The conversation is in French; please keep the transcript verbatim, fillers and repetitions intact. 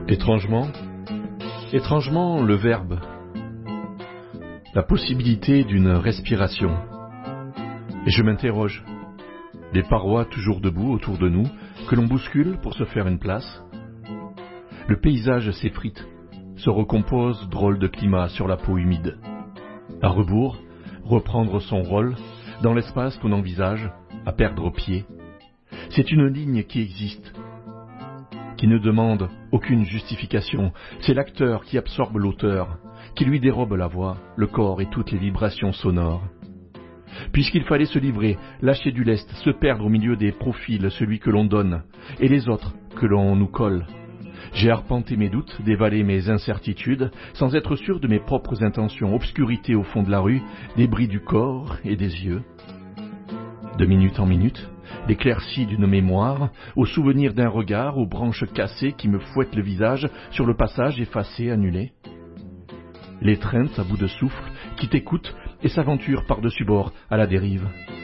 Étrangement, étrangement le verbe, la possibilité d'une respiration. Et je m'interroge, des parois toujours debout autour de nous, que l'on bouscule pour se faire une place. Le paysage s'effrite, se recompose, drôle de climat sur la peau humide. À rebours, reprendre son rôle, dans l'espace qu'on envisage, à perdre pied. C'est une ligne qui existe, qui ne demande aucune justification. C'est l'acteur qui absorbe l'auteur, qui lui dérobe la voix, le corps et toutes les vibrations sonores. Puisqu'il fallait se livrer, lâcher du lest, se perdre au milieu des profils, celui que l'on donne, et les autres que l'on nous colle. J'ai arpenté mes doutes, dévalé mes incertitudes, sans être sûr de mes propres intentions, obscurité au fond de la rue, débris du corps et des yeux. De minute en minute, l'éclaircie d'une mémoire, au souvenir d'un regard, aux branches cassées qui me fouettent le visage sur le passage effacé, annulé. L'étreinte à bout de souffle qui t'écoute et s'aventure par-dessus bord à la dérive.